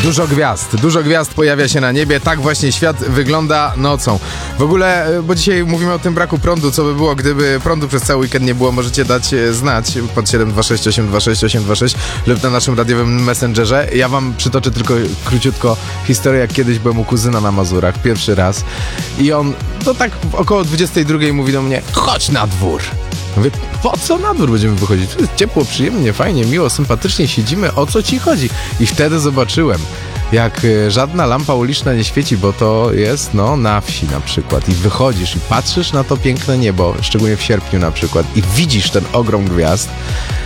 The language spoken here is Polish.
Dużo gwiazd pojawia się na niebie, tak właśnie świat wygląda nocą. W ogóle, bo dzisiaj mówimy o tym braku prądu, co by było, gdyby prądu przez cały weekend nie było, możecie dać znać pod 726826826 lub na naszym radiowym messengerze. Ja wam przytoczę tylko króciutko historię, jak kiedyś byłem u kuzyna na Mazurach, pierwszy raz i on, to tak około 22 mówi do mnie, chodź na dwór. Mówię, po co na dwór będziemy wychodzić? Tu jest ciepło, przyjemnie, fajnie, miło, sympatycznie siedzimy, o co ci chodzi? I wtedy zobaczyłem, jak żadna lampa uliczna nie świeci, bo to jest, na wsi na przykład. I wychodzisz i patrzysz na to piękne niebo, szczególnie w sierpniu na przykład, i widzisz ten ogrom gwiazd.